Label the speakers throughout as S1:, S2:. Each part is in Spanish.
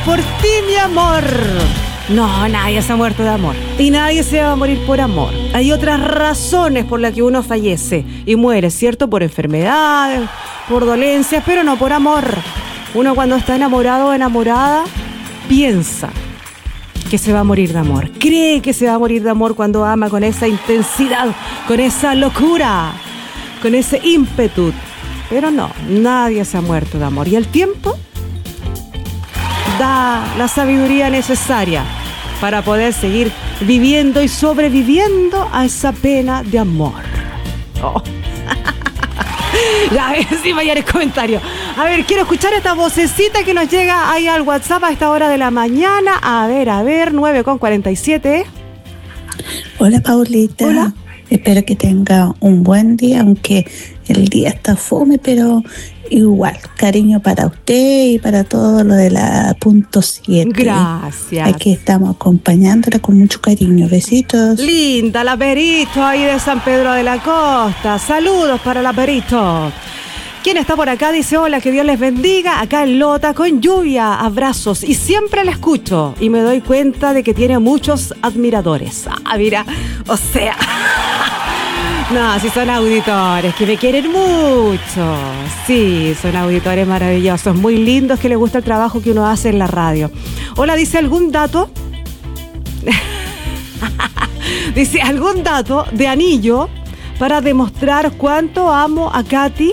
S1: por ti, mi amor. No, nadie se ha muerto de amor. Y nadie se va a morir por amor. Hay otras razones por las que uno fallece y muere, ¿cierto? Por enfermedades, por dolencias, pero no por amor. Uno cuando está enamorado o enamorada, piensa que se va a morir de amor. Cree que se va a morir de amor cuando ama con esa intensidad, con esa locura, con ese ímpetu. Pero no, nadie se ha muerto de amor. Y el tiempo da la sabiduría necesaria para poder seguir viviendo y sobreviviendo a esa pena de amor. Oh. Ya, a ver si vaya el comentario. A ver, quiero escuchar esta vocecita que nos llega ahí al WhatsApp a esta hora de la mañana. A ver, 9:47.
S2: Hola, Paulita.
S1: Hola.
S2: Espero que tenga un buen día, aunque el día está fome, pero igual, cariño para usted y para todo lo de la punto 7.
S1: Gracias.
S2: Aquí estamos acompañándola con mucho cariño. Besitos.
S1: Linda, la Perito ahí de San Pedro de la Costa. Saludos para la Perito. ¿Quién está por acá? Dice, hola, que Dios les bendiga. Acá en Lota, con lluvia, abrazos. Y siempre la escucho y me doy cuenta de que tiene muchos admiradores. Ah, mira, o sea... No, sí son auditores que me quieren mucho. Sí, son auditores maravillosos, muy lindos, que les gusta el trabajo que uno hace en la radio. Hola, dice, ¿algún dato? Dice, ¿algún dato de anillo para demostrar cuánto amo a Katy?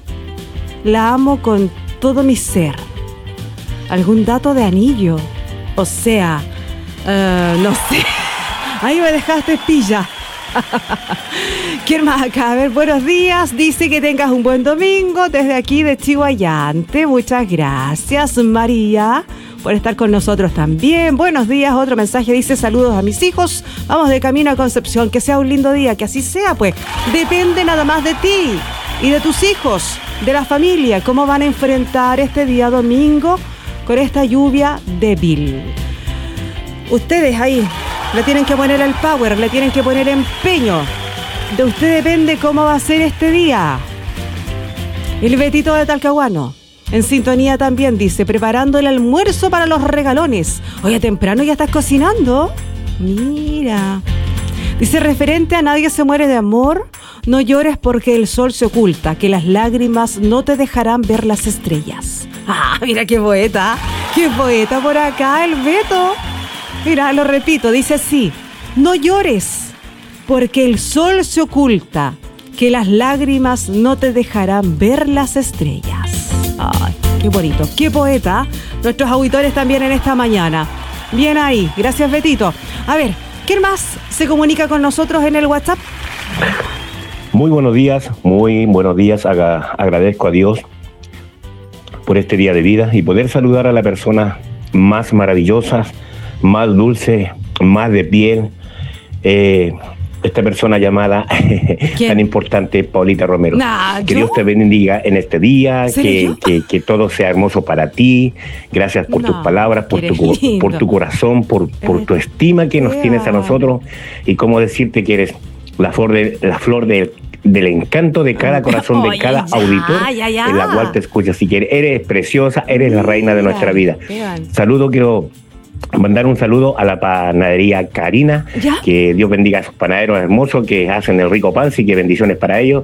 S1: La amo con todo mi ser. ¿Algún dato de anillo? O sea, no sé. Ahí me dejaste pilla. ¿Quién más acá? A ver, buenos días. Dice que tengas un buen domingo desde aquí de Chihuayante. Muchas gracias, María, por estar con nosotros también. Buenos días. Otro mensaje dice, saludos a mis hijos. Vamos de camino a Concepción. Que sea un lindo día. Que así sea, pues. Depende nada más de ti y de tus hijos, de la familia. ¿Cómo van a enfrentar este día domingo con esta lluvia débil? Ustedes ahí le tienen que poner el power, le tienen que poner empeño. De usted depende cómo va a ser este día. El Betito de Talcahuano, en sintonía también, dice, preparando el almuerzo para los regalones. Oye, temprano ya estás cocinando. Mira. Dice, referente a nadie se muere de amor, no llores porque el sol se oculta, que las lágrimas no te dejarán ver las estrellas. Ah, mira qué poeta por acá, el Beto. Mira, lo repito, dice así, no llores, porque el sol se oculta, que las lágrimas no te dejarán ver las estrellas. Ay, qué bonito, qué poeta, nuestros auditores también en esta mañana. Bien ahí, gracias Betito. A ver, ¿quién más se comunica con nosotros en el WhatsApp?
S3: Muy buenos días, agradezco a Dios por este día de vida y poder saludar a la persona más maravillosa, más dulce, más de piel, esta persona llamada tan importante, Paulita Romero. Que Dios te bendiga en este día, que todo sea hermoso para ti. Gracias por tus palabras, por tu corazón, por tu estima que nos tienes a nosotros, y cómo decirte que eres la flor del encanto de cada corazón, de cada auditor en la cual te escuchas. Así que eres preciosa, eres la reina de nuestra vida. Quiero mandar un saludo a la panadería Karina. ¿Ya? Que Dios bendiga a esos panaderos hermosos que hacen el rico pan, así que bendiciones para ellos.